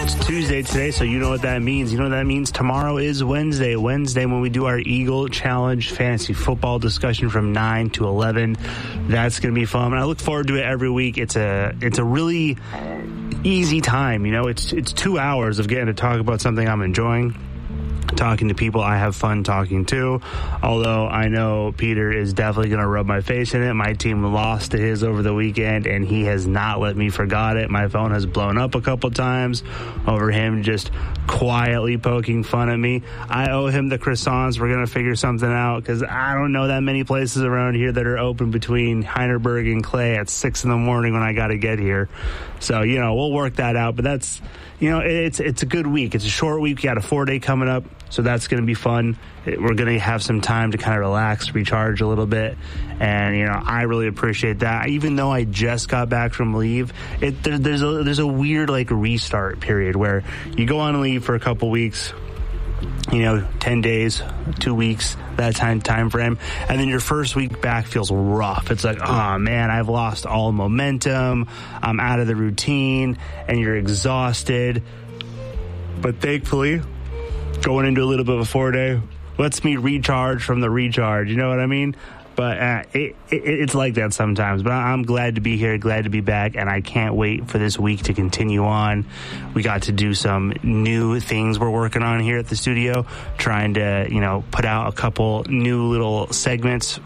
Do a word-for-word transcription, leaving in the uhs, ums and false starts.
Tuesday today, so you know what that means. You know what that means? Tomorrow is Wednesday. Wednesday when we do our Eagle Challenge fantasy football discussion from nine to eleven. That's going to be fun. And I look forward to it every week. It's a it's a really easy time. You know, it's it's two hours of getting to talk about something I'm enjoying, talking to people I have fun talking to. Although I know Peter is definitely going to rub my face in it. My team lost to his over the weekend, and he has not let me forget it. My phone has blown up a couple times over him just quietly poking fun at me. I owe him the croissants. We're going to figure something out because I don't know that many places around here that are open between Heinerberg and Clay at six in the morning when I got to get here. So, you know, we'll work that out. But that's, you know, it's it's a good week. It's a short week. We got a four-day coming up, so that's going to be fun. We're going to have some time to kind of relax, recharge a little bit. And, you know, I really appreciate that. Even though I just got back from leave, it there, there's a there's a weird, like, restart period where you go on leave for a couple weeks, you know, ten days, two weeks, that time time frame. And then your first week back feels rough. It's like, oh, man, I've lost all momentum. I'm out of the routine, and you're exhausted. But thankfully, going into a little bit of a four-day lets me recharge from the recharge. You know what I mean? But uh, it, it, it's like that sometimes. But I'm glad to be here, glad to be back, and I can't wait for this week to continue on. We got to do some new things we're working on here at the studio, trying to, you know, put out a couple new little segments